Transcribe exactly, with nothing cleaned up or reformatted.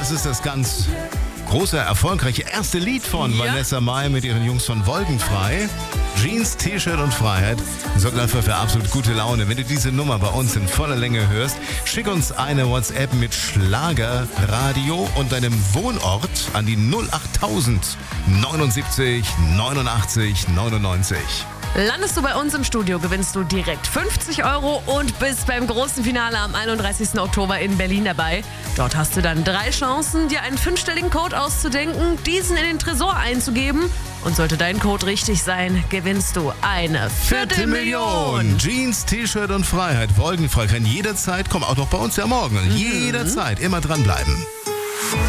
das ist das ganz große, erfolgreiche erste Lied von Ja. Vanessa Mai mit ihren Jungs von Wolkenfrei. Jeans, T-Shirt und Freiheit sorgt einfach für absolut gute Laune. Wenn du diese Nummer bei uns in voller Länge hörst, schick uns eine WhatsApp mit Schlagerradio und deinem Wohnort an die null achttausend neunundsiebzig neunundachtzig neunundneunzig. Landest du bei uns im Studio, gewinnst du direkt fünfzig Euro und bist beim großen Finale am einunddreißigsten Oktober in Berlin dabei. Dort hast du dann drei Chancen, dir einen fünfstelligen Code auszudenken, diesen in den Tresor einzugeben. Und sollte dein Code richtig sein, gewinnst du eine Viertelmillion. Jeans, T-Shirt und Freiheit. Wolkenfrei kann jederzeit kommen, auch noch bei uns ja morgen. Jederzeit immer dranbleiben.